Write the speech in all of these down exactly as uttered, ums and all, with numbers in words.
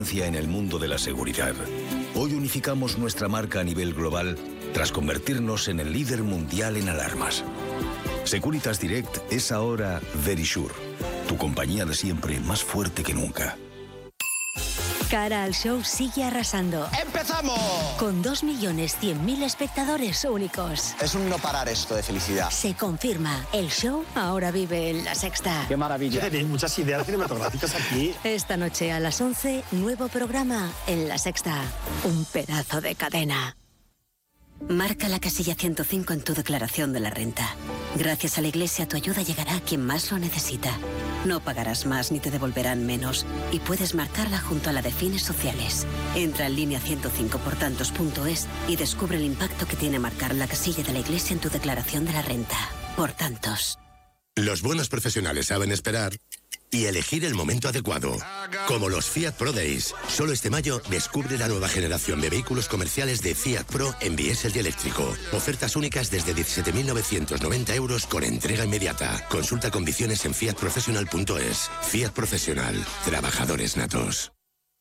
En el mundo de la seguridad. Hoy unificamos nuestra marca a nivel global tras convertirnos en el líder mundial en alarmas. Securitas Direct es ahora Verisure, tu compañía de siempre más fuerte que nunca. Cara al show sigue arrasando. ¡Empezamos! Con dos millones cien mil espectadores únicos. Es un no parar esto de felicidad. Se confirma, el show ahora vive en La Sexta. ¡Qué maravilla! Tenéis muchas ideas cinematográficas aquí. Esta noche a las once, nuevo programa en La Sexta. Un pedazo de cadena. Marca la casilla ciento cinco en tu declaración de la renta. Gracias a la Iglesia, tu ayuda llegará a quien más lo necesita. No pagarás más ni te devolverán menos. Y puedes marcarla junto a la de fines sociales. Entra en línea ciento cinco por tantos punto es y descubre el impacto que tiene marcar la casilla de la Iglesia en tu declaración de la renta. Por tantos. Los buenos profesionales saben esperar y elegir el momento adecuado. Como los Fiat Pro Days. Solo este mayo descubre la nueva generación de vehículos comerciales de Fiat Pro en diésel y eléctrico. Ofertas únicas desde diecisiete mil novecientos noventa euros con entrega inmediata. Consulta condiciones en fiat professional punto es. Fiat Profesional. Trabajadores natos.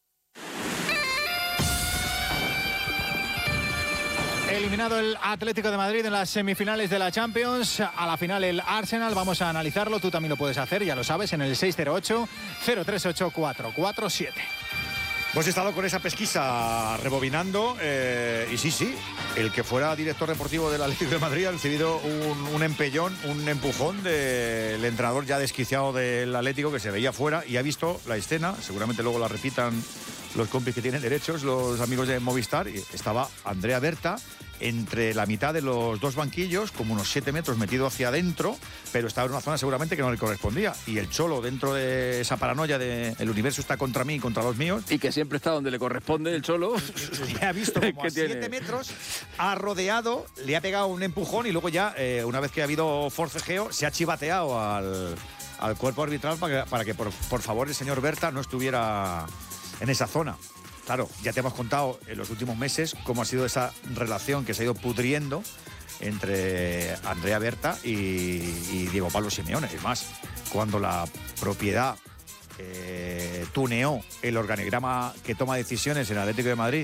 Eliminado el Atlético de Madrid en las semifinales de la Champions, a la final el Arsenal, vamos a analizarlo, tú también lo puedes hacer, ya lo sabes, en el seis cero ocho, cero tres ocho cuatro cuatro siete. Hemos estado con esa pesquisa rebobinando eh, y sí, sí, el que fuera director deportivo del Atlético de Madrid ha recibido un, un empellón, un empujón del entrenador ya desquiciado del Atlético que se veía fuera y ha visto la escena, seguramente luego la repitan los compis que tienen derechos, los amigos de Movistar, y estaba Andrea Berta entre la mitad de los dos banquillos, como unos siete metros metido hacia adentro, pero estaba en una zona seguramente que no le correspondía. Y el Cholo, dentro de esa paranoia de el universo está contra mí y contra los míos. Y que siempre está donde le corresponde el Cholo. Le ha visto como a siete metros, ha rodeado, le ha pegado un empujón y luego ya, eh, una vez que ha habido forcejeo, se ha chivateado al, al cuerpo arbitral para que, para que por, por favor, el señor Berta no estuviera en esa zona. Claro, ya te hemos contado en los últimos meses cómo ha sido esa relación que se ha ido pudriendo entre Andrea Berta y, y Diego Pablo Simeone. Es más, cuando la propiedad eh, tuneó el organigrama que toma decisiones en el Atlético de Madrid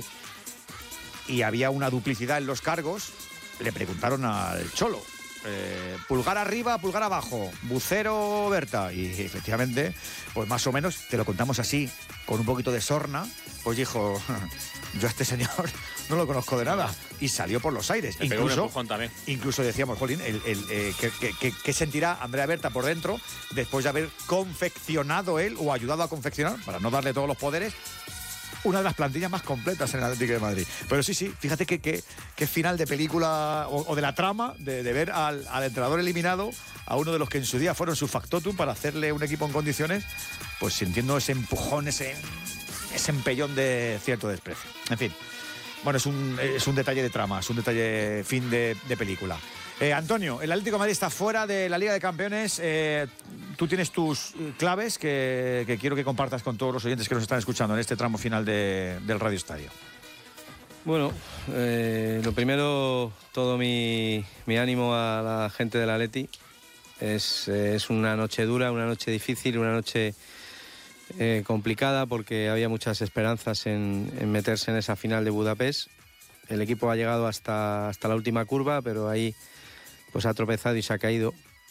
y había una duplicidad en los cargos, le preguntaron al Cholo, Eh, pulgar arriba, pulgar abajo, Bucero, Berta, y efectivamente, pues más o menos, te lo contamos así, con un poquito de sorna, pues dijo, yo a este señor no lo conozco de nada, y salió por los aires. Le pegó un empujón también. Incluso decíamos, jolín, el, el, eh, ¿qué, qué, qué sentirá Andrea Berta por dentro después de haber confeccionado él, o ayudado a confeccionar, para no darle todos los poderes, una de las plantillas más completas en el Atlético de Madrid. Pero sí, sí, fíjate que, que, que final de película o, o de la trama de, de ver al, al entrenador eliminado, a uno de los que en su día fueron su factotum para hacerle un equipo en condiciones, pues sintiendo ese empujón, ese, ese empellón de cierto desprecio. En fin, bueno, es un, es un detalle de trama, es un detalle fin de, de película. Eh, Antonio, el Atlético de Madrid está fuera de la Liga de Campeones. Eh, tú tienes tus claves que, que quiero que compartas con todos los oyentes que nos están escuchando en este tramo final de, del Radio Estadio. Bueno, eh, lo primero, todo mi, mi ánimo a la gente del Atleti. Es, es una noche dura, una noche difícil, una noche eh, complicada porque había muchas esperanzas en, en meterse en esa final de Budapest. El equipo ha llegado hasta, hasta la última curva, pero ahí pues ha tropezado y se ha caído.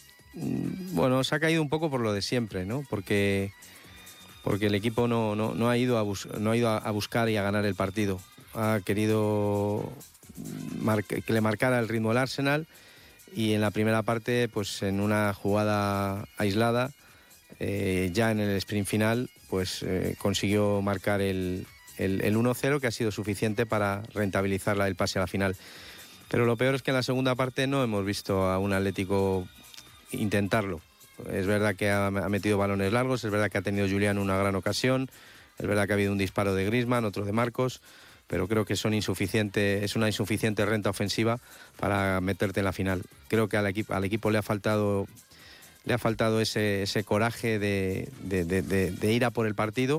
Bueno, se ha caído un poco por lo de siempre, ¿no? Porque, porque el equipo no, no, no ha ido, a, bus, no ha ido a, a buscar y a ganar el partido. Ha querido que le marcara el ritmo el Arsenal y en la primera parte, pues en una jugada aislada, eh, ya en el sprint final, pues eh, consiguió marcar el, el, el uno cero, que ha sido suficiente para rentabilizar el pase a la final. Pero lo peor es que en la segunda parte no hemos visto a un Atlético intentarlo. Es verdad que ha, ha metido balones largos, es verdad que ha tenido Julián una gran ocasión, es verdad que ha habido un disparo de Griezmann, otro de Marcos, pero creo que son insuficiente, es una insuficiente renta ofensiva para meterte en la final. Creo que al equipo, al equipo le ha faltado, le ha faltado ese, ese coraje de, de, de, de, de ir a por el partido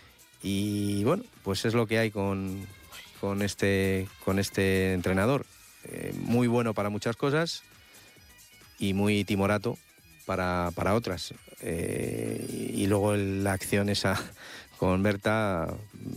y bueno, pues es lo que hay con, con, este, con este entrenador. Eh, muy bueno para muchas cosas y muy timorato para, para otras. Eh, y luego el, la acción esa con Berta